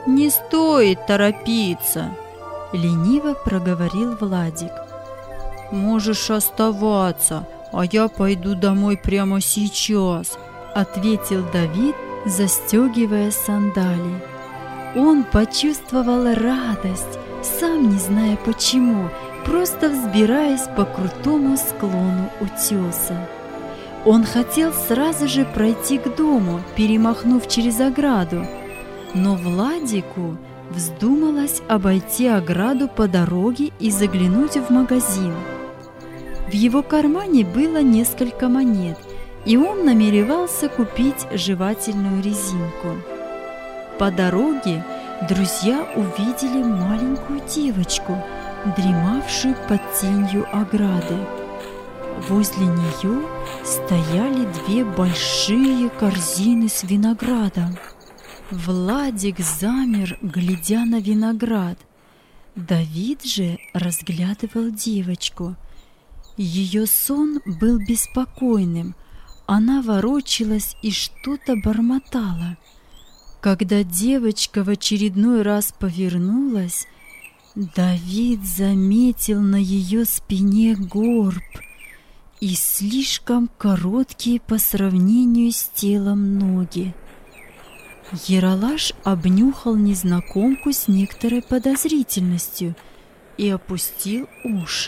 «Не стоит торопиться», — лениво проговорил Владик. «Можешь оставаться, а я пойду домой прямо сейчас», — ответил Давид, застегивая сандалии. Он почувствовал радость, сам не зная почему, просто взбираясь по крутому склону утеса. Он хотел сразу же пройти к дому, перемахнув через ограду, но Владику вздумалось обойти ограду по дороге и заглянуть в магазин. В его кармане было несколько монет, и он намеревался купить жевательную резинку. По дороге друзья увидели маленькую девочку, дремавшую под тенью ограды. Возле нее стояли две большие корзины с виноградом. Владик замер, глядя на виноград. Давид же разглядывал девочку. Ее сон был беспокойным. Она ворочалась и что-то бормотала. Когда девочка в очередной раз повернулась, Давид заметил на ее спине горб и слишком короткие по сравнению с телом ноги. Ералаш обнюхал незнакомку с некоторой подозрительностью и опустил уши.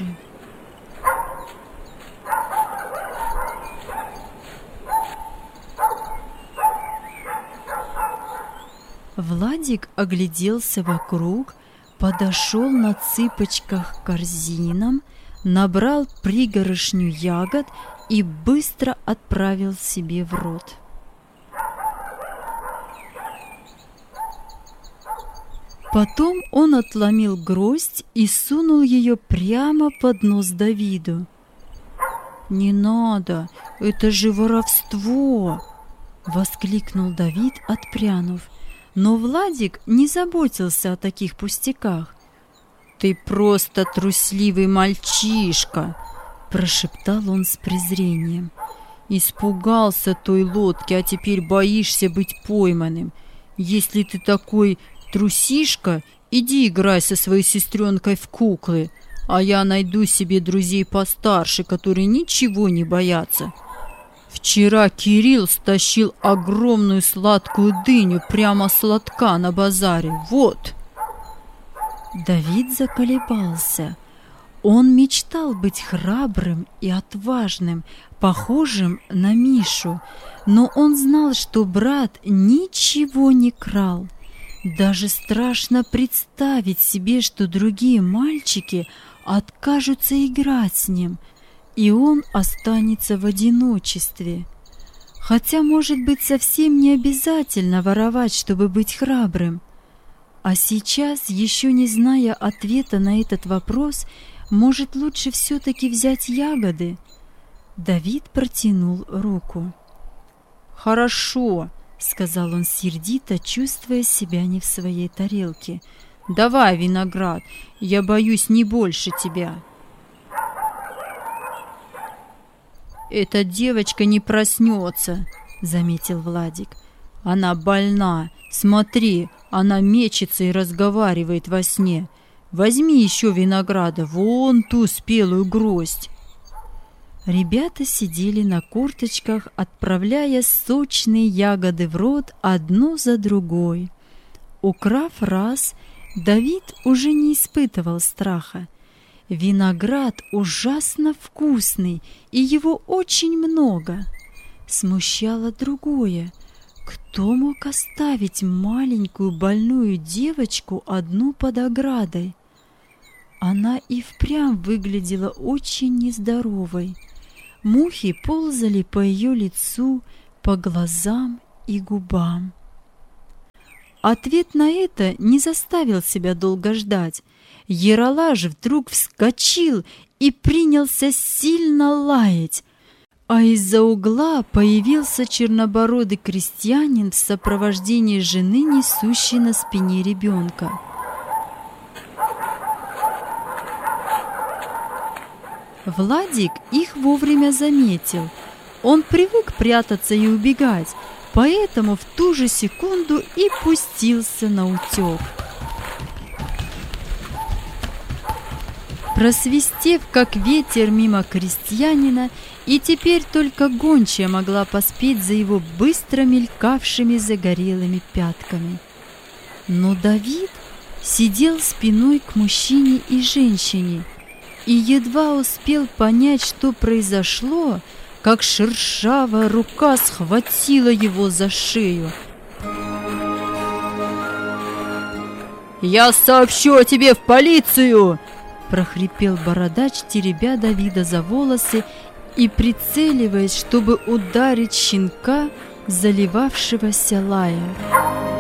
Владик огляделся вокруг, подошел на цыпочках к корзинам, набрал пригоршню ягод и быстро отправил себе в рот. Потом он отломил гроздь и сунул ее прямо под нос Давиду. «Не надо, это же воровство!» — воскликнул Давид, отпрянув. Но Владик не заботился о таких пустяках. «Ты просто трусливый мальчишка!» — прошептал он с презрением. «Испугался той лодки, а теперь боишься быть пойманным. Если ты такой трусишка, иди играй со своей сестренкой в куклы, а я найду себе друзей постарше, которые ничего не боятся. Вчера Кирилл стащил огромную сладкую дыню прямо с лотка на базаре. Вот!» Давид заколебался. Он мечтал быть храбрым и отважным, похожим на Мишу, но он знал, что брат ничего не крал. Даже страшно представить себе, что другие мальчики откажутся играть с ним, и он останется в одиночестве. Хотя, может быть, совсем не обязательно воровать, чтобы быть храбрым. А сейчас, еще не зная ответа на этот вопрос, может, лучше все-таки взять ягоды? Давид протянул руку. «Хорошо», — сказал он сердито, чувствуя себя не в своей тарелке. «Давай виноград, я боюсь не больше тебя». «Эта девочка не проснется», — заметил Владик. «Она больна. Смотри, она мечется и разговаривает во сне. Возьми еще винограда, вон ту спелую гроздь». Ребята сидели на корточках, отправляя сочные ягоды в рот одну за другой. Украв раз, Давид уже не испытывал страха. Виноград ужасно вкусный, и его очень много. Смущало другое. Кто мог оставить маленькую больную девочку одну под оградой? Она и впрямь выглядела очень нездоровой. Мухи ползали по ее лицу, по глазам и губам. Ответ на это не заставил себя долго ждать. Ералаш вдруг вскочил и принялся сильно лаять, а из-за угла появился чернобородый крестьянин в сопровождении жены, несущей на спине ребенка. Владик их вовремя заметил. Он привык прятаться и убегать, поэтому в ту же секунду и пустился на утек. Просвистев, как ветер, мимо крестьянина, и теперь только гончая могла поспеть за его быстро мелькавшими загорелыми пятками. Но Давид сидел спиной к мужчине и женщине и едва успел понять, что произошло, как шершавая рука схватила его за шею. «Я сообщу о тебе в полицию!» — прохрипел бородач, теребя Давида за волосы и прицеливаясь, чтобы ударить щенка, заливавшегося лаем.